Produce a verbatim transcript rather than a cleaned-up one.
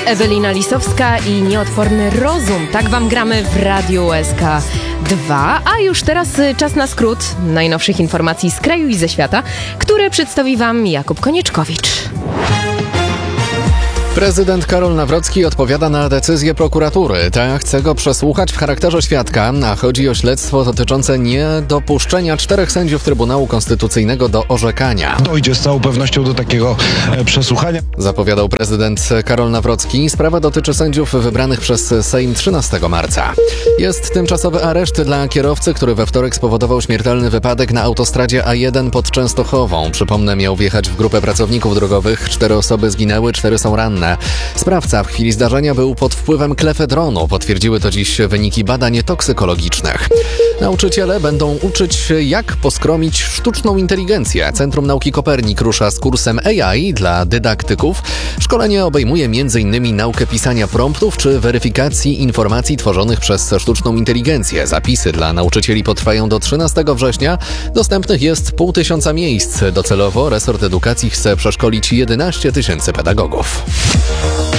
Ewelina Lisowska i Nieodporny Rozum. Tak wam gramy w Radiu U S K dwa. A już teraz czas na skrót najnowszych informacji z kraju i ze świata, które przedstawi wam Jakub Konieczkowicz. Prezydent Karol Nawrocki odpowiada na decyzję prokuratury. Ta chce go przesłuchać w charakterze świadka, a chodzi o śledztwo dotyczące niedopuszczenia czterech sędziów Trybunału Konstytucyjnego do orzekania. Dojdzie z całą pewnością do takiego e, przesłuchania. Zapowiadał prezydent Karol Nawrocki. Sprawa dotyczy sędziów wybranych przez Sejm trzynastego marca. Jest tymczasowy areszt dla kierowcy, który we wtorek spowodował śmiertelny wypadek na autostradzie A jeden pod Częstochową. Przypomnę, miał wjechać w grupę pracowników drogowych. Cztery osoby zginęły, cztery są ranne. Sprawca w chwili zdarzenia był pod wpływem klefedronu. Potwierdziły to dziś wyniki badań toksykologicznych. Nauczyciele będą uczyć, jak poskromić sztuczną inteligencję. Centrum Nauki Kopernik rusza z kursem A I dla dydaktyków. Szkolenie obejmuje m in naukę pisania promptów czy weryfikacji informacji tworzonych przez sztuczną inteligencję. Zapisy dla nauczycieli potrwają do trzynastego września. Dostępnych jest pół tysiąca miejsc. Docelowo resort edukacji chce przeszkolić jedenaście tysięcy pedagogów.